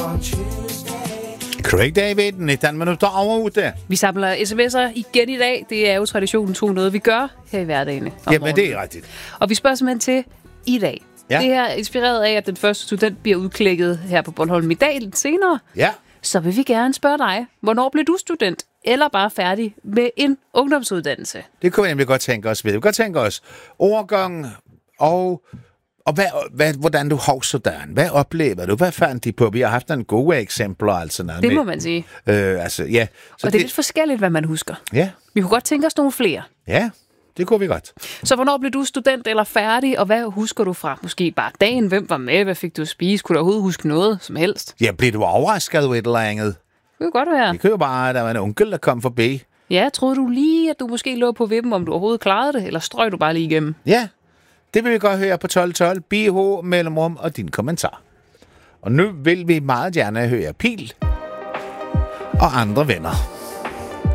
Craig David, 19 minutter over 8. Vi samler sms'er igen i dag. Det er jo traditionen tro noget, vi gør her i hverdagen. Jamen, det er rigtigt. Og vi spørger simpelthen til i dag. Ja. Det her er inspireret af, at den første student bliver udklækket her på Bornholm i dag lidt senere. Ja. Så vil vi gerne spørge dig, hvornår blev du student? Eller bare færdig med en ungdomsuddannelse? Det kunne vi nemlig godt tænke os ved. Vi kunne godt tænke os overgang og hvordan du har sådan. Hvad oplever du? Hvad fandt de på? Vi har haft nogle gode eksempler. Altså noget det med, må man sige. Ja. Så og det er lidt forskelligt, hvad man husker. Ja. Vi kunne godt tænke os nogle flere. Ja, det kunne vi godt. Så hvornår blev du student eller færdig, og hvad husker du fra? Måske bare dagen, hvem var med, hvad fik du at spise? Kunne du overhovedet huske noget som helst? Ja, blev du overrasket ved et eller andet? Det kunne godt være. Det kunne jo bare, at der var en onkel, der kom forbi. Ja, troede du lige, at du måske lå på vippen, om du overhovedet klarede det, eller strøg du bare lige igennem? Ja, det vil vi godt høre på 1212, BH, mellemrum og din kommentar. Og nu vil vi meget gerne høre Pil og andre venner.